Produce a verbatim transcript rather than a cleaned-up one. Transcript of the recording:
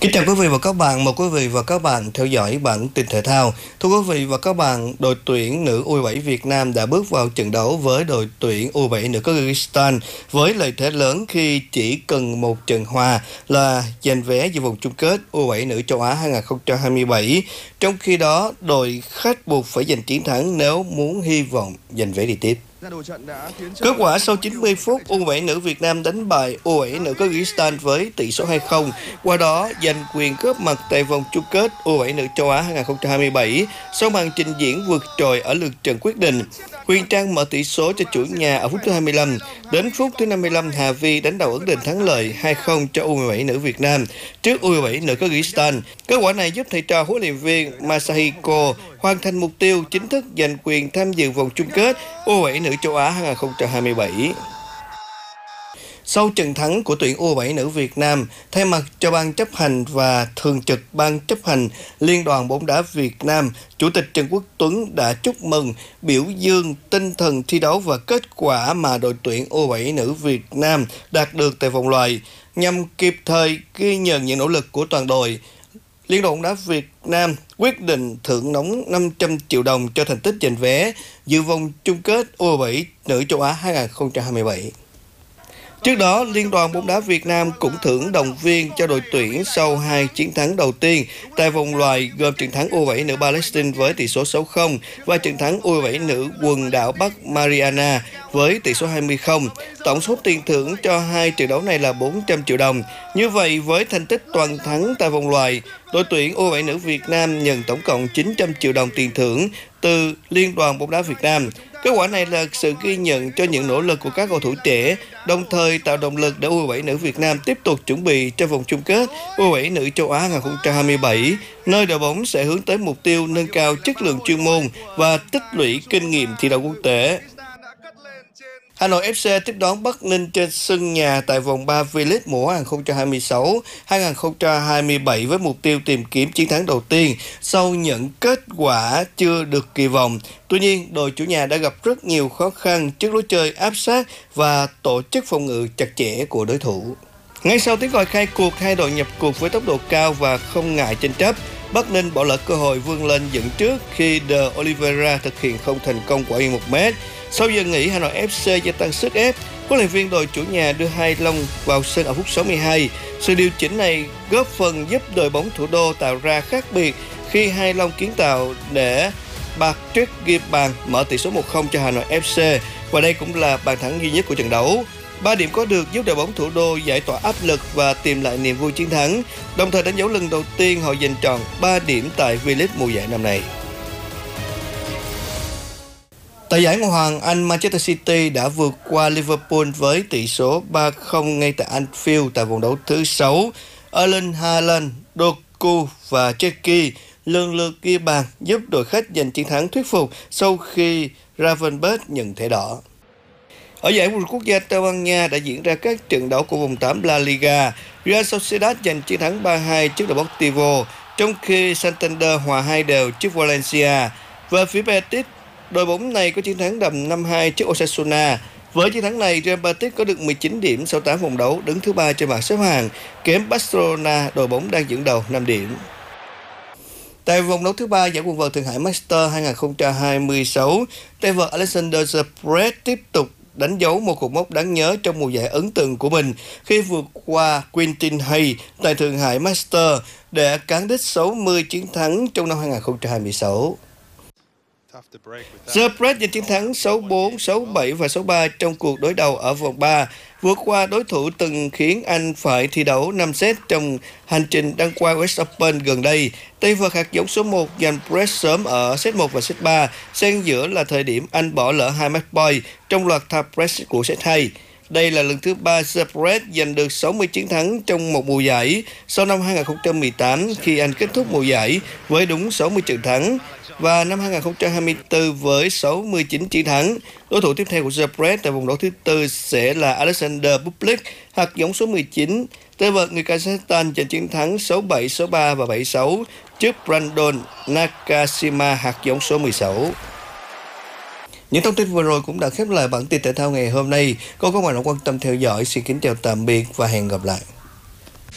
Kính chào quý vị và các bạn, mời quý vị và các bạn theo dõi bản tin thể thao. Thưa quý vị và các bạn, đội tuyển nữ u bảy Việt Nam đã bước vào trận đấu với đội tuyển u bảy nữ Kyrgyzstan với lợi thế lớn khi chỉ cần một trận hòa là giành vé dự vòng chung kết u bảy nữ châu Á hai không hai bảy. Trong khi đó, đội khách buộc phải giành chiến thắng nếu muốn hy vọng giành vé đi tiếp. Kết quả sau chín mươi phút, u bảy nữ Việt Nam đánh bại u bảy nữ Kyrgyzstan với tỷ số hai không, qua đó giành quyền góp mặt tại vòng chung kết u bảy nữ châu Á hai không hai bảy sau màn trình diễn vượt trội ở lượt trận quyết định. Huyền Trang mở tỷ số cho chủ nhà ở phút thứ hai mươi lăm. Đến phút thứ năm mươi lăm, Hà Vi đánh đầu ấn định thắng lợi hai không cho u bảy nữ Việt Nam trước u bảy nữ Kyrgyzstan. Kết quả này giúp thầy trò huấn luyện viên Masahiko hoàn thành mục tiêu chính thức giành quyền tham dự vòng chung kết u bảy nữ châu Á hai không hai bảy. Sau trận thắng của tuyển u bảy nữ Việt Nam, thay mặt cho ban chấp hành và thường trực ban chấp hành Liên đoàn bóng đá Việt Nam, Chủ tịch Trần Quốc Tuấn đã chúc mừng, biểu dương tinh thần thi đấu và kết quả mà đội tuyển u bảy nữ Việt Nam đạt được tại vòng loại, nhằm kịp thời ghi nhận những nỗ lực của toàn đội. Liên đoàn bóng đá Việt Nam quyết định thưởng nóng năm trăm triệu đồng cho thành tích giành vé dự vòng chung kết u bảy nữ châu Á hai không hai bảy. Trước đó, Liên đoàn bóng đá Việt Nam cũng thưởng động viên cho đội tuyển sau hai chiến thắng đầu tiên tại vòng loại, gồm trận thắng u bảy nữ Palestine với tỷ số sáu không và trận thắng u bảy nữ quần đảo Bắc Mariana với tỷ số hai mươi không. Tổng số tiền thưởng cho hai trận đấu này là bốn trăm triệu đồng. Như vậy, với thành tích toàn thắng tại vòng loại, đội tuyển u bảy nữ Việt Nam nhận tổng cộng chín trăm triệu đồng tiền thưởng từ Liên đoàn bóng đá Việt Nam. Kết quả này là sự ghi nhận cho những nỗ lực của các cầu thủ trẻ, đồng thời tạo động lực để u bảy nữ Việt Nam tiếp tục chuẩn bị cho vòng chung kết u bảy nữ châu Á hai không hai bảy, nơi đội bóng sẽ hướng tới mục tiêu nâng cao chất lượng chuyên môn và tích lũy kinh nghiệm thi đấu quốc tế. Hà Nội ép xê tiếp đón Bắc Ninh trên sân nhà tại vòng ba V-League mùa hai không hai sáu hai không hai bảy với mục tiêu tìm kiếm chiến thắng đầu tiên sau những kết quả chưa được kỳ vọng. Tuy nhiên, đội chủ nhà đã gặp rất nhiều khó khăn trước lối chơi áp sát và tổ chức phòng ngự chặt chẽ của đối thủ. Ngay sau tiếng còi khai cuộc, hai đội nhập cuộc với tốc độ cao và không ngại tranh chấp. Bắc Ninh bỏ lỡ cơ hội vươn lên dẫn trước khi De Oliveira thực hiện không thành công quả biên một mét. Sau giờ nghỉ, Hà Nội ép xê gia tăng sức ép. Huấn luyện viên đội chủ nhà đưa Hai Long vào sân ở phút sáu mươi hai. Sự điều chỉnh này góp phần giúp đội bóng thủ đô tạo ra khác biệt khi Hai Long kiến tạo để Patrick ghi bàn mở tỷ số một không cho Hà Nội ép xê, và đây cũng là bàn thắng duy nhất của trận đấu. Ba điểm có được giúp đội bóng thủ đô giải tỏa áp lực và tìm lại niềm vui chiến thắng, đồng thời đánh dấu lần đầu tiên họ giành tròn ba điểm tại V-League mùa giải năm nay. Tại giải Ngoại hạng Anh, Manchester City đã vượt qua Liverpool với tỷ số ba không ngay tại Anfield tại vòng đấu thứ sáu. Erling Haaland, Doku và Cherki lần lượt ghi bàn giúp đội khách giành chiến thắng thuyết phục sau khi Gravenberch nhận thẻ đỏ. Ở giải vô địch quốc gia Tây Ban Nha đã diễn ra các trận đấu của vòng tám La Liga. Real Sociedad giành chiến thắng ba hai trước đội Deportivo, trong khi Santander hòa hai đều trước Valencia. Về phía Betis, đội bóng này có chiến thắng đậm năm hai trước Osasuna. Với chiến thắng này, Real Betis có được mười chín điểm sau tám vòng đấu, đứng thứ ba trên bảng xếp hạng, kém Barcelona, đội bóng đang dẫn đầu năm điểm. Tại vòng đấu thứ ba giải quần vợt Thượng Hải Master hai không hai sáu, tay vợt Alexander Zverev tiếp tục đánh dấu một cột mốc đáng nhớ trong mùa giải ấn tượng của mình khi vượt qua Quintin Hay tại Thượng Hải Master để cán đích sáu mươi chiến thắng trong năm hai không hai sáu. Zverev giành chiến thắng sáu bốn, sáu bảy và sáu ba trong cuộc đối đầu ở vòng ba, vượt qua đối thủ từng khiến anh phải thi đấu năm set trong hành trình đăng quang u ét Open gần đây. Tay vợt hạt giống số một giành break sớm ở set một và set ba, xen giữa là thời điểm anh bỏ lỡ hai match point trong loạt tie break của set hai. Đây là lần thứ ba Zverev giành được sáu mươi chiến thắng trong một mùa giải sau năm hai không một tám khi anh kết thúc mùa giải với đúng sáu mươi trận thắng, và năm hai không hai tư với sáu mươi chín chiến thắng. Đối thủ tiếp theo của Zverev tại vòng đấu thứ tư sẽ là Alexander Bublik, hạt giống số mười chín. Tay vợt người Kazakhstan giành chiến thắng sáu bảy, sáu ba và bảy sáu trước Brandon Nakashima, hạt giống số mười sáu. Những thông tin vừa rồi cũng đã khép lại bản tin thể thao ngày hôm nay. Cô các bạn đã quan tâm theo dõi. Xin kính chào tạm biệt và hẹn gặp lại.